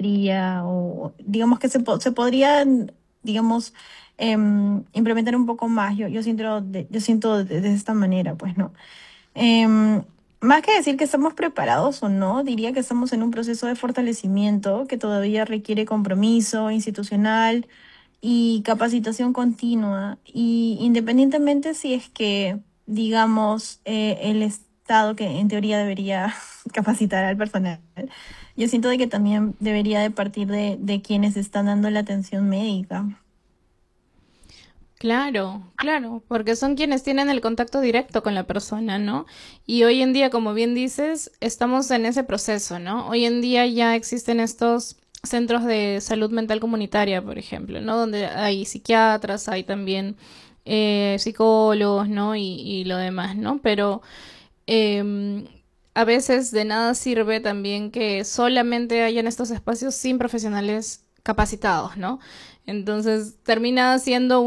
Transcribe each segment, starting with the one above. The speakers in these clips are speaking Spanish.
psiquiatría o digamos que se podrían, digamos, implementar un poco más. Yo siento de esta manera, pues, ¿no? Em, Más que decir que estamos preparados o no, diría que estamos en un proceso de fortalecimiento que todavía requiere compromiso institucional y capacitación continua. Y independientemente si es que, digamos, el Estado, que en teoría debería capacitar al personal, yo siento de que también debería de partir de quienes están dando la atención médica. Claro, claro, porque son quienes tienen el contacto directo con la persona, ¿no? Y hoy en día, como bien dices, estamos en ese proceso, ¿no? Hoy en día ya existen estos centros de salud mental comunitaria, por ejemplo, ¿no? Donde hay psiquiatras, hay también psicólogos, ¿no? Y lo demás, ¿no? Pero eh, a veces de nada sirve también que solamente hayan estos espacios sin profesionales capacitados, ¿no? Entonces termina siendo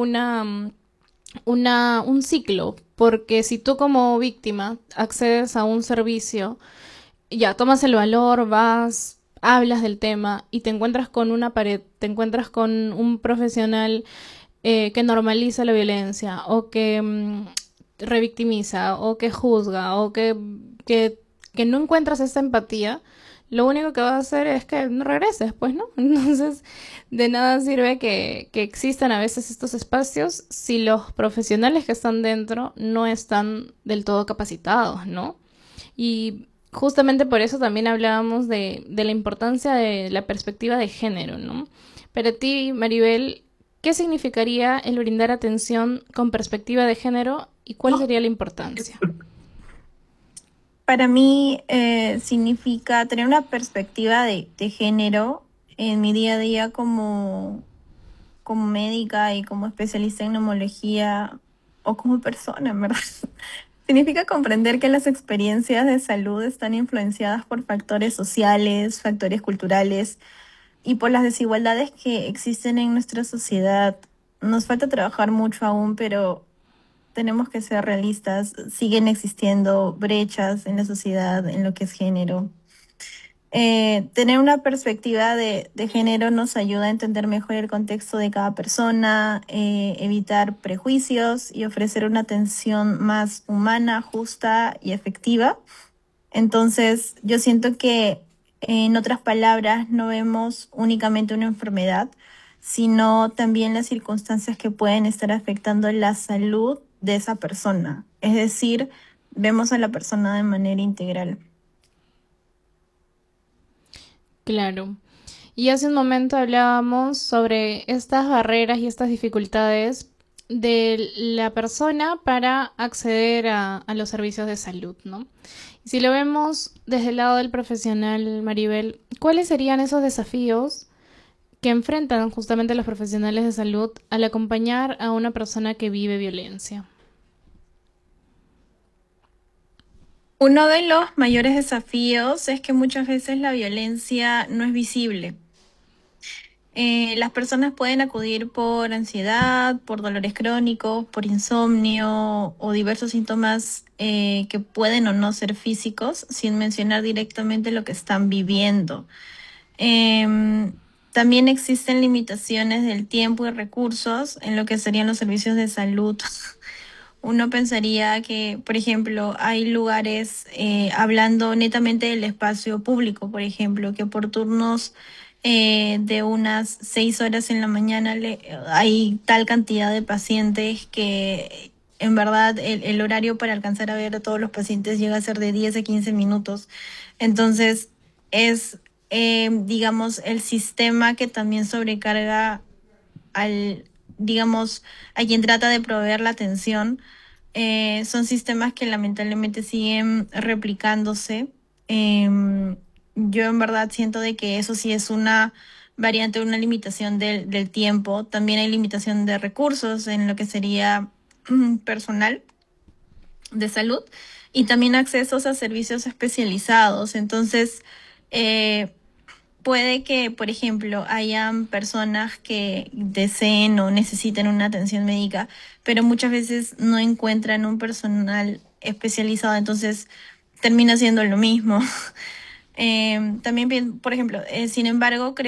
un ciclo, porque si tú como víctima accedes a un servicio, ya tomas el valor, vas, hablas del tema y te encuentras con una pared, te encuentras con un profesional que normaliza la violencia o que revictimiza o que juzga o que no encuentras esta empatía, lo único que vas a hacer es que no regreses, pues, ¿no? Entonces, de nada sirve que existan a veces estos espacios si los profesionales que están dentro no están del todo capacitados, ¿no? Y justamente por eso también hablábamos de la importancia de la perspectiva de género, ¿no? Para ti, Maribel, ¿qué significaría el brindar atención con perspectiva de género y cuál sería la importancia? Para mí significa tener una perspectiva de género en mi día a día como médica y como especialista en neumología o como persona, en verdad. Significa comprender que las experiencias de salud están influenciadas por factores sociales, factores culturales y por las desigualdades que existen en nuestra sociedad. Nos falta trabajar mucho aún, pero tenemos que ser realistas. Siguen existiendo brechas en la sociedad en lo que es género. Tener una perspectiva de género nos ayuda a entender mejor el contexto de cada persona, evitar prejuicios y ofrecer una atención más humana, justa y efectiva. Entonces, yo siento que, en otras palabras, no vemos únicamente una enfermedad, sino también las circunstancias que pueden estar afectando la salud de esa persona. Es decir, vemos a la persona de manera integral. Claro. Y hace un momento hablábamos sobre estas barreras y estas dificultades de la persona para acceder a los servicios de salud, ¿no? Y si lo vemos desde el lado del profesional, Maribel, ¿cuáles serían esos desafíos que enfrentan justamente los profesionales de salud al acompañar a una persona que vive violencia? Uno de los mayores desafíos es que muchas veces la violencia no es visible. Las personas pueden acudir por ansiedad, por dolores crónicos, por insomnio o diversos síntomas que pueden o no ser físicos, sin mencionar directamente lo que están viviendo. Em, También existen limitaciones del tiempo y recursos en lo que serían los servicios de salud. Uno pensaría que, por ejemplo, hay lugares, hablando netamente del espacio público, por ejemplo, que por turnos de unas 6 horas en la mañana hay tal cantidad de pacientes que en verdad el horario para alcanzar a ver a todos los pacientes llega a ser de 10 a 15 minutos. Entonces, es, digamos, el sistema que también sobrecarga al, digamos, a quien trata de proveer la atención. Son sistemas que lamentablemente siguen replicándose. Yo en verdad siento de que eso sí es una variante, una limitación del tiempo. También hay limitación de recursos en lo que sería personal de salud y también accesos a servicios especializados. Entonces, eh, puede que, por ejemplo, hayan personas que deseen o necesiten una atención médica, pero muchas veces no encuentran un personal especializado, entonces termina siendo lo mismo. También, por ejemplo, sin embargo, creo